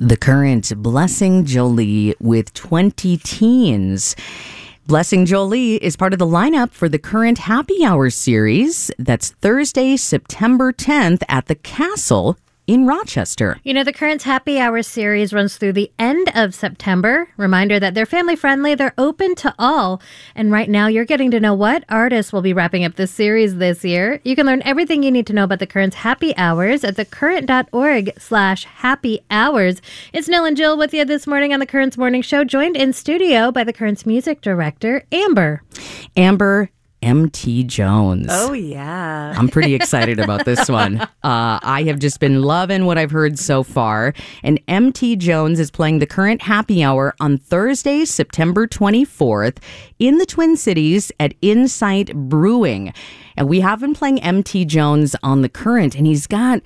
The Current, Blessing Jolie with 20 Teens. Blessing Jolie is part of the lineup for the Current Happy Hour series. That's Thursday, September 10th at the Castle in Rochester. You know, the Current's Happy Hour series runs through the end of September. Reminder that they're family friendly, they're open to all. And right now you're getting to know what artists will be wrapping up this series this year. You can learn everything you need to know about the Current's Happy Hours at thecurrent.org/happy hours. It's Nil and Jill with you this morning on the Current's Morning Show, joined in studio by the Current's music director, Amber. Amber M.T. Jones. Oh, yeah. I'm pretty excited about this one. I have just been loving what I've heard so far. And M.T. Jones is playing the Current Happy Hour on Thursday, September 24th in the Twin Cities at Insight Brewing. And we have been playing M.T. Jones on the Current, and he's got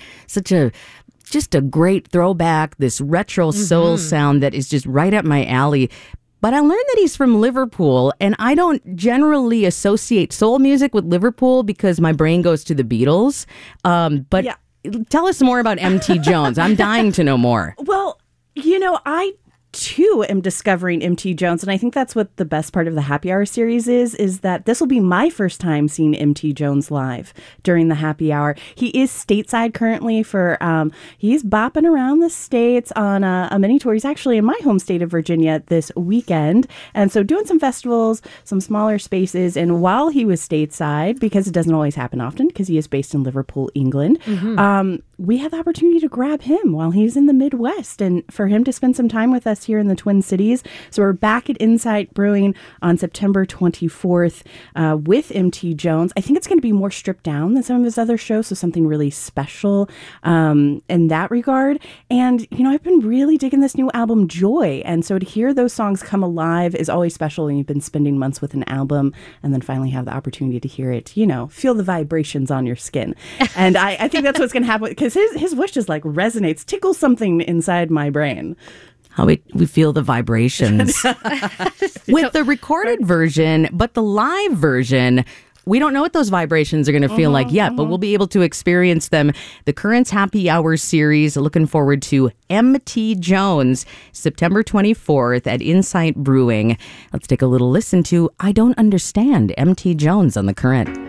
just a great throwback, this retro soul sound that is just right up my alley. But I learned that he's from Liverpool, and I don't generally associate soul music with Liverpool because my brain goes to the Beatles. But tell us more about M.T. Jones. I'm dying to know more. Well, you know, I too am discovering M.T. Jones, and I think that's what the best part of the Happy Hour series is that this will be my first time seeing M.T. Jones live during the Happy Hour. He is stateside currently for, he's bopping around the States on a mini tour. He's actually in my home state of Virginia this weekend, and so doing some festivals, some smaller spaces, and while he was stateside, because it doesn't always happen often, because he is based in Liverpool, England, we had the opportunity to grab him while he's in the Midwest, and for him to spend some time with us here in the Twin Cities. So we're back at Insight Brewing on September 24th with M.T. Jones. I think it's going to be more stripped down than some of his other shows, so something really special in that regard. And, you know, I've been really digging this new album, Joy. And so to hear those songs come alive is always special when you've been spending months with an album and then finally have the opportunity to hear it, you know, feel the vibrations on your skin. And I think that's what's going to happen, because his voice just like resonates, tickles something inside my brain. How we feel the vibrations. With the recorded version, but the live version, we don't know what those vibrations are going to feel like yet, but we'll be able to experience them. The Current's Happy Hour series, looking forward to M.T. Jones, September 24th at Insight Brewing. Let's take a little listen to I Don't Understand, M.T. Jones on The Current.